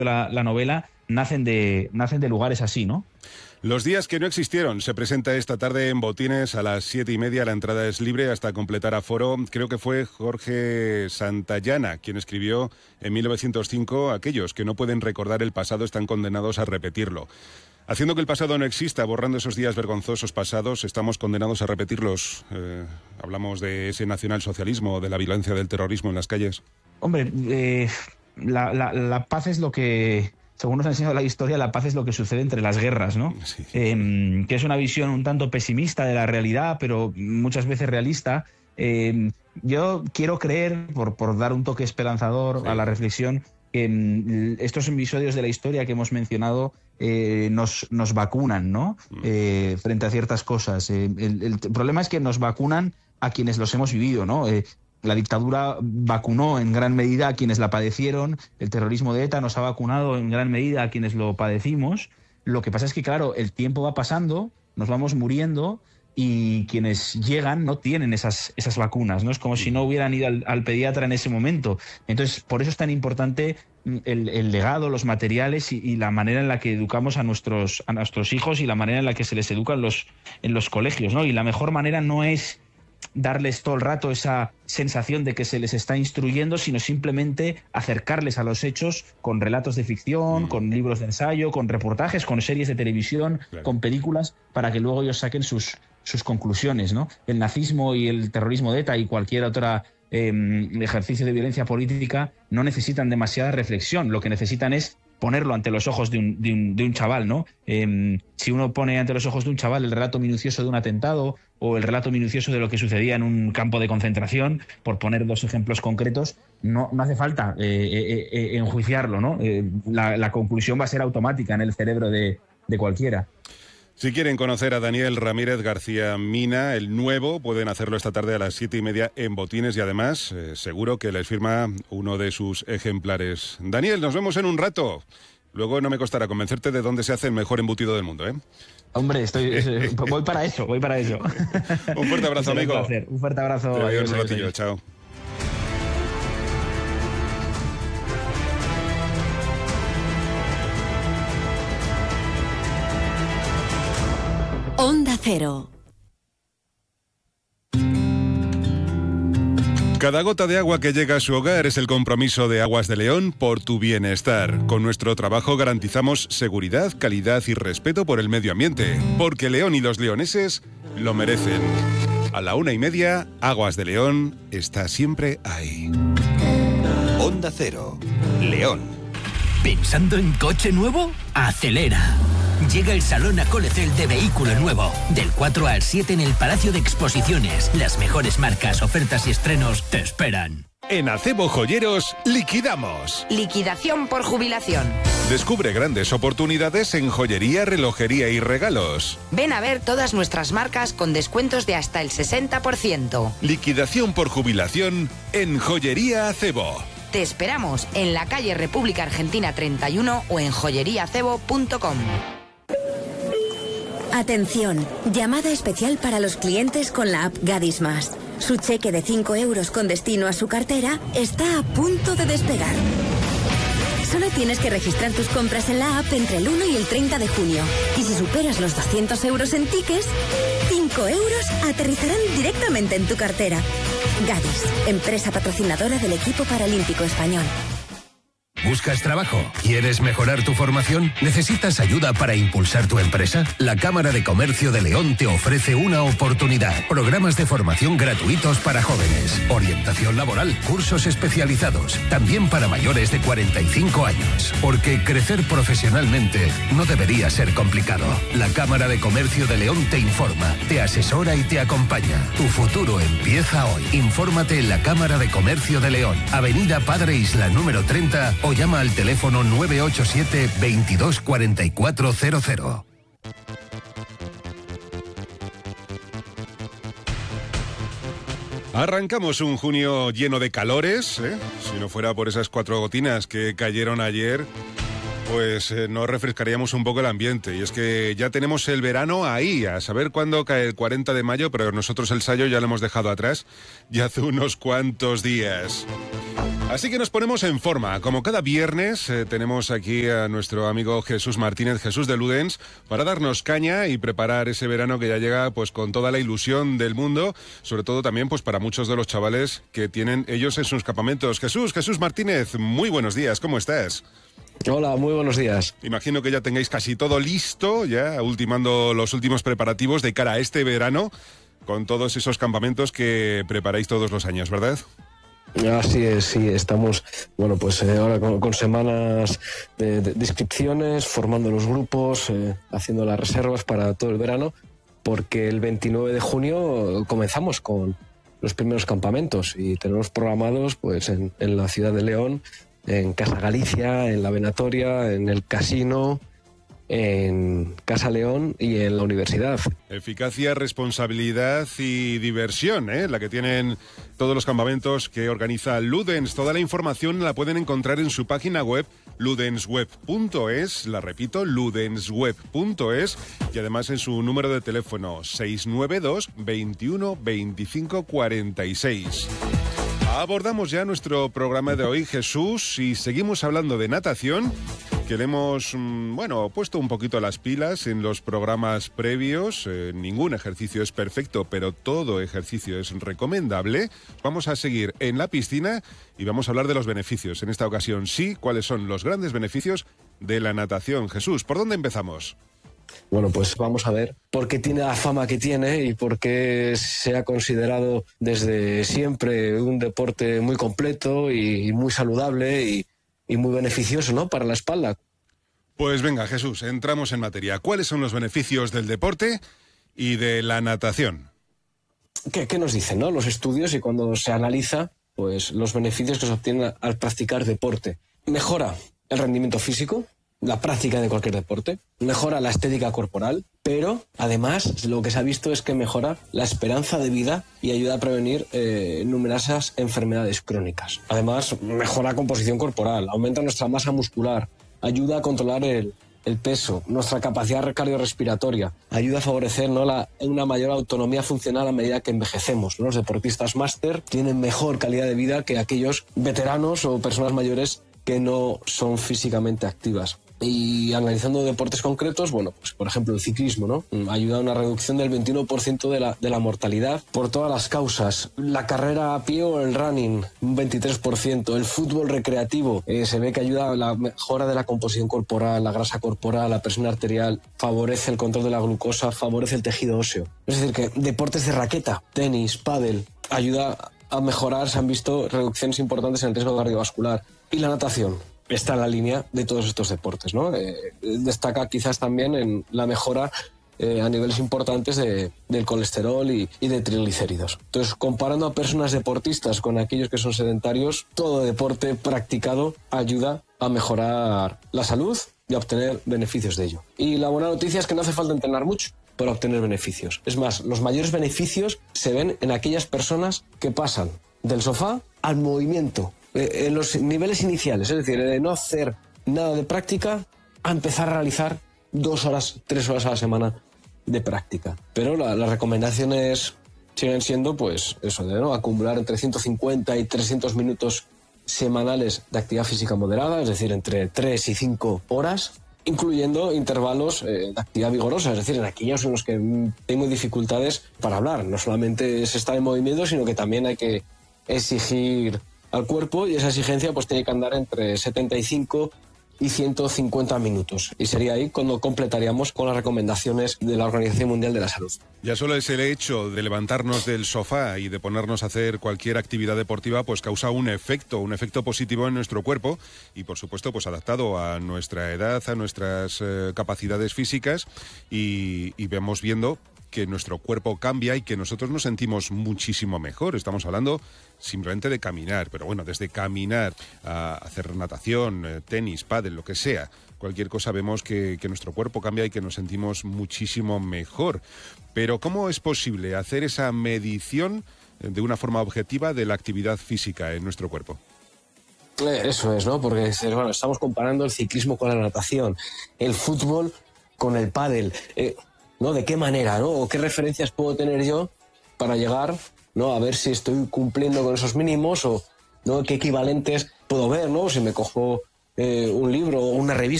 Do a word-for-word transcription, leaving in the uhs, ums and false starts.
la, la novela nacen de, nacen de lugares así, ¿no? Los días que no existieron se presenta esta tarde en Botines a las siete y media. La entrada es libre hasta completar aforo. Creo que fue Jorge Santayana quien escribió en mil novecientos cinco: aquellos que no pueden recordar el pasado están condenados a repetirlo. Haciendo que el pasado no exista, borrando esos días vergonzosos pasados, estamos condenados a repetirlos. Eh, hablamos de ese nacionalsocialismo, de la violencia del terrorismo en las calles. Hombre, eh, la, la, la paz es lo que... Según nos ha enseñado la historia, la paz es lo que sucede entre las guerras, ¿no? Sí. Eh, que es una visión un tanto pesimista de la realidad, pero muchas veces realista. Eh, yo quiero creer, por, por dar un toque esperanzador sí. a la reflexión, que eh, estos episodios de la historia que hemos mencionado eh, nos, nos vacunan, ¿no? Eh, frente a ciertas cosas. Eh, el, el problema es que nos vacunan a quienes los hemos vivido, ¿no? Eh, La dictadura vacunó en gran medida a quienes la padecieron, el terrorismo de ETA nos ha vacunado en gran medida a quienes lo padecimos. Lo que pasa es que, claro, el tiempo va pasando, nos vamos muriendo y quienes llegan no tienen esas, esas vacunas, ¿no? Es como si no hubieran ido al, al pediatra en ese momento. Entonces, por eso es tan importante el, el legado, los materiales y, y la manera en la que educamos a nuestros, a nuestros hijos y la manera en la que se les educa en los, en los colegios, ¿no? Y la mejor manera no es darles todo el rato esa sensación de que se les está instruyendo, sino simplemente acercarles a los hechos con relatos de ficción, mm. con libros de ensayo, con reportajes, con series de televisión, claro. con películas, para que luego ellos saquen sus, sus conclusiones, ¿no? El nazismo y el terrorismo de ETA y cualquier otro eh, ejercicio de violencia política no necesitan demasiada reflexión, lo que necesitan es ponerlo ante los ojos de un, de un, de un chaval, ¿no? Eh, si uno pone ante los ojos de un chaval el relato minucioso de un atentado o el relato minucioso de lo que sucedía en un campo de concentración, por poner dos ejemplos concretos, no, no hace falta eh, eh, eh, enjuiciarlo, ¿no? Eh, la, la conclusión va a ser automática en el cerebro de, de cualquiera. Si quieren conocer a Daniel Ramírez García Mina, el nuevo, pueden hacerlo esta tarde a las siete y media en Botines y además eh, seguro que les firma uno de sus ejemplares. Daniel, nos vemos en un rato. Luego no me costará convencerte de dónde se hace el mejor embutido del mundo, ¿eh? Hombre, estoy, voy para eso, voy para eso. Un fuerte abrazo, amigo. Un placer. Un fuerte abrazo. Te veo en un ratillo, chao. Onda Cero. Cada gota de agua que llega a su hogar es el compromiso de Aguas de León por tu bienestar. Con nuestro trabajo garantizamos seguridad, calidad y respeto por el medio ambiente, porque León y los leoneses lo merecen. A la una y media, Aguas de León está siempre ahí. Onda Cero, León. ¿Pensando en coche nuevo? ¡Acelera! Llega el Salón Acolecel de Vehículo Nuevo. Del cuatro al siete en el Palacio de Exposiciones. Las mejores marcas, ofertas y estrenos te esperan. En Acebo Joyeros, liquidamos. Liquidación por jubilación. Descubre grandes oportunidades en joyería, relojería y regalos. Ven a ver todas nuestras marcas con descuentos de hasta el sesenta por ciento. Liquidación por jubilación en Joyería Acebo. Te esperamos en la calle República Argentina treinta y uno o en joyería acebo punto com. Atención, llamada especial para los clientes con la app Gadis Más. Su cheque de cinco euros con destino a su cartera está a punto de despegar. Solo tienes que registrar tus compras en la app entre el uno y el treinta de junio. Y si superas los doscientos euros en tickets, cinco euros aterrizarán directamente en tu cartera. Gadis, empresa patrocinadora del equipo paralímpico español. ¿Buscas trabajo? ¿Quieres mejorar tu formación? ¿Necesitas ayuda para impulsar tu empresa? La Cámara de Comercio de León te ofrece una oportunidad. Programas de formación gratuitos para jóvenes, orientación laboral, cursos especializados, también para mayores de cuarenta y cinco años. Porque crecer profesionalmente no debería ser complicado. La Cámara de Comercio de León te informa, te asesora y te acompaña. Tu futuro empieza hoy. Infórmate en la Cámara de Comercio de León, Avenida Padre Isla número treinta, o llama al teléfono nueve ocho siete, veintidós cuarenta y cuatro cero cero. Arrancamos un junio lleno de calores, ¿eh? Si no fuera por esas cuatro gotinas que cayeron ayer, pues eh, nos refrescaríamos un poco el ambiente. Y es que ya tenemos el verano ahí, a saber cuándo cae el cuarenta de mayo, pero nosotros el Sayo ya lo hemos dejado atrás ya hace unos cuantos días. Así que nos ponemos en forma. Como cada viernes eh, tenemos aquí a nuestro amigo Jesús Martínez, Jesús de Ludens, para darnos caña y preparar ese verano que ya llega pues con toda la ilusión del mundo, sobre todo también pues para muchos de los chavales que tienen ellos en sus campamentos. Jesús, Jesús Martínez, muy buenos días, ¿cómo estás? Hola, muy buenos días. Imagino que ya tengáis casi todo listo, ya ultimando los últimos preparativos de cara a este verano, con todos esos campamentos que preparáis todos los años, ¿verdad? Así es, sí, estamos, bueno, pues eh, ahora con, con semanas de, de, de inscripciones, formando los grupos, eh, haciendo las reservas para todo el verano, porque el veintinueve de junio comenzamos con los primeros campamentos y tenemos programados pues en, en la ciudad de León, en Casa Galicia, en la Venatoria, en el Casino, en Casa León y en la universidad. Eficacia, responsabilidad y diversión, ¿eh? La que tienen todos los campamentos que organiza Ludens. Toda la información la pueden encontrar en su página web ludensweb punto es, la repito, ludensweb punto es, y además en su número de teléfono seis nueve dos, veintiuno, veinticinco, cuarenta y seis. Abordamos ya nuestro programa de hoy, Jesús, y seguimos hablando de natación, que le hemos, bueno, puesto un poquito las pilas en los programas previos. Eh, ningún ejercicio es perfecto, pero todo ejercicio es recomendable. Vamos a seguir en la piscina y vamos a hablar de los beneficios. En esta ocasión, sí, ¿cuáles son los grandes beneficios de la natación? Jesús, ¿por dónde empezamos? Bueno, pues vamos a ver por qué tiene la fama que tiene y por qué se ha considerado desde siempre un deporte muy completo y muy saludable y, y muy beneficioso, ¿no?, para la espalda. Pues venga, Jesús, entramos en materia. ¿Cuáles son los beneficios del deporte y de la natación? ¿Qué, qué nos dicen, no?, los estudios, y cuando se analiza pues los beneficios que se obtienen al practicar deporte? Mejora el rendimiento físico, la práctica de cualquier deporte, mejora la estética corporal, pero además lo que se ha visto es que mejora la esperanza de vida y ayuda a prevenir eh, numerosas enfermedades crónicas. Además, mejora la composición corporal, aumenta nuestra masa muscular, ayuda a controlar el, el peso, nuestra capacidad cardiorrespiratoria, ayuda a favorecer, ¿no?, la, una mayor autonomía funcional a medida que envejecemos, ¿no? Los deportistas máster tienen mejor calidad de vida que aquellos veteranos o personas mayores que no son físicamente activas. Y analizando deportes concretos, bueno, pues por ejemplo el ciclismo, ¿no?, ayuda a una reducción del veintiuno por ciento de la, de la mortalidad por todas las causas. La carrera a pie o el running, un veintitrés por ciento. El fútbol recreativo, eh, se ve que ayuda a la mejora de la composición corporal, la grasa corporal, la presión arterial, favorece el control de la glucosa, favorece el tejido óseo. Es decir, que deportes de raqueta, tenis, pádel, ayuda a mejorar, se han visto reducciones importantes en el riesgo cardiovascular. Y la natación está en la línea de todos estos deportes, ¿no? Eh, destaca quizás también en la mejora eh, a niveles importantes de, del colesterol y, y de triglicéridos. Entonces, comparando a personas deportistas con aquellos que son sedentarios, todo deporte practicado ayuda a mejorar la salud y a obtener beneficios de ello. Y la buena noticia es que no hace falta entrenar mucho para obtener beneficios. Es más, los mayores beneficios se ven en aquellas personas que pasan del sofá al movimiento, eh, en los niveles iniciales, es decir, de no hacer nada de práctica a empezar a realizar dos horas, tres horas a la semana de práctica. Pero la, las recomendaciones siguen siendo, pues, eso, de ¿no? acumular entre ciento cincuenta y trescientos minutos semanales de actividad física moderada, es decir, entre tres y cinco horas, incluyendo intervalos eh, de actividad vigorosa, es decir, en aquellos en los que tengo dificultades para hablar. No solamente es estar en movimiento, sino que también hay que exigir al cuerpo, y esa exigencia pues tiene que andar entre setenta y cinco y ciento cincuenta minutos. Y sería ahí cuando completaríamos con las recomendaciones de la Organización Mundial de la Salud. Ya solo es el hecho de levantarnos del sofá y de ponernos a hacer cualquier actividad deportiva, pues causa un efecto, un efecto positivo en nuestro cuerpo y, por supuesto, pues adaptado a nuestra edad, a nuestras eh, capacidades físicas, y, y vemos viendo que nuestro cuerpo cambia y que nosotros nos sentimos muchísimo mejor. Estamos hablando simplemente de caminar, pero bueno, desde caminar a hacer natación, eh, tenis, pádel, lo que sea, cualquier cosa, vemos que, que nuestro cuerpo cambia y que nos sentimos muchísimo mejor. Pero ¿cómo es posible hacer esa medición de una forma objetiva de la actividad física en nuestro cuerpo? Eso es, ¿no? Porque bueno, estamos comparando el ciclismo con la natación, el fútbol con el pádel. Eh, ¿no? ¿De qué manera, no? ¿O qué referencias puedo tener yo para llegar, ¿no? a ver si estoy cumpliendo con esos mínimos o, ¿no? ¿Qué equivalentes puedo ver, ¿no? Si me cojo eh, un libro o una revista